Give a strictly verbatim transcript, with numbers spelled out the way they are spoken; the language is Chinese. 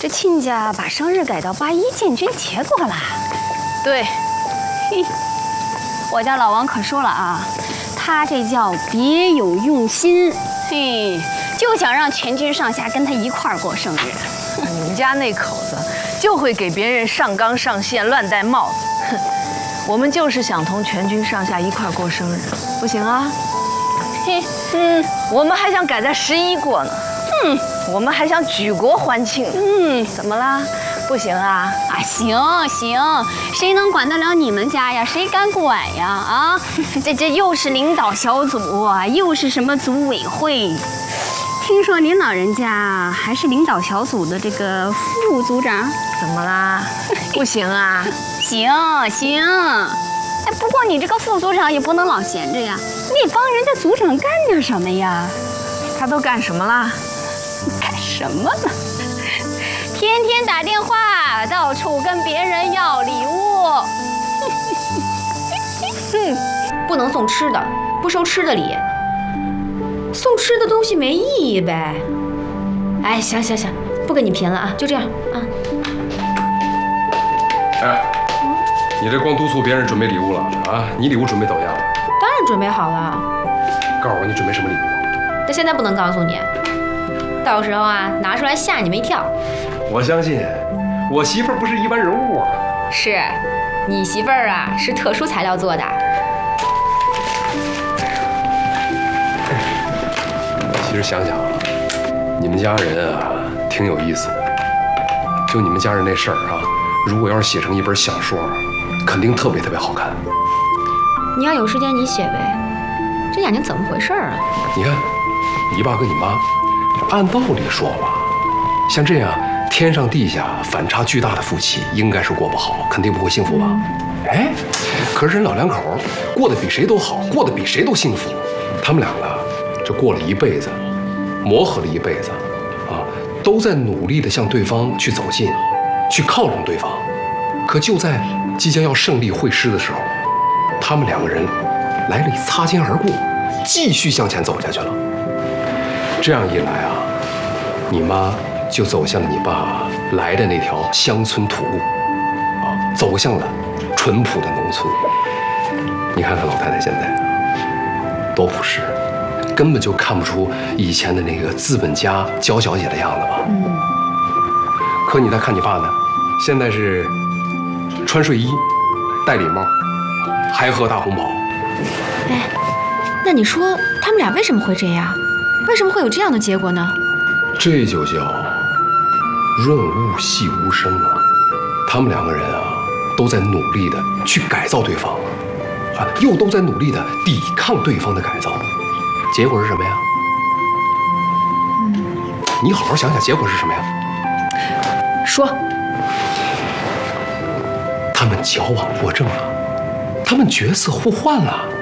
这亲家把生日改到八一建军节过了。 对， 嘿，我家老王可说了啊，他这叫别有用心，嘿，就想让全军上下跟他一块儿过生日。 你们家那口子就会给别人上纲上线、乱戴帽子。哼，我们就是想同全军上下一块儿过生日，不行啊。嘿，嗯，我们还想改在十一过呢。嗯，我们还想举国欢庆。嗯，怎么啦？不行啊？ 啊，行行，谁能管得了你们家呀？谁敢管呀？啊，这这又是领导小组，又是什么组委会？听说您老人家还是领导小组的这个副组长？ 怎么啦？不行啊？ 行行，哎，不过你这个副组长也不能老闲着呀，你帮人家组长干点什么呀？ 他都干什么啦？ 干什么呢？天天打电话，到处跟别人要礼物。 哼，不能送吃的，不收吃的礼。送吃的东西没意义呗。哎，行行行，不跟你贫了啊，就这样啊。 哎，你这光督促别人准备礼物了啊？你礼物准备怎么样了？ 当然准备好了。 告诉我你准备什么礼物？ 但现在不能告诉你，到时候啊拿出来吓你们一跳。 我相信，我媳妇儿不是一般人物啊。 是，你媳妇儿啊是特殊材料做的。 其实想想啊，你们家人啊挺有意思的。就你们家人那事儿啊，如果要是写成一本小说，肯定特别特别好看。 你要有时间你写呗。这眼睛怎么回事啊？ 你看，你爸跟你妈，按道理说吧，像这样天上地下反差巨大的夫妻，应该是过不好，肯定不会幸福吧？哎，可是人老两口过得比谁都好，过得比谁都幸福。他们两个这过了一辈子，磨合了一辈子，啊，都在努力地向对方去走近，去靠拢对方。可就在即将要胜利会师的时候，他们两个人来了一擦肩而过，继续向前走下去了。这样一来啊，你妈就走向了你爸来的那条乡村土路，啊，走向了淳朴的农村。你看看老太太现在多朴实，根本就看不出以前的那个资本家娇小姐的样子吧？嗯。可你再看你爸呢，现在是穿睡衣，戴礼帽，还喝大红袍。 哎，那你说他们俩为什么会这样？为什么会有这样的结果呢？ 这就叫润物细无声啊！他们两个人啊，都在努力的去改造对方，啊，又都在努力的抵抗对方的改造。结果是什么呀？嗯，你好好想想，结果是什么呀？ 说。 他们矫枉过正了，他们角色互换了。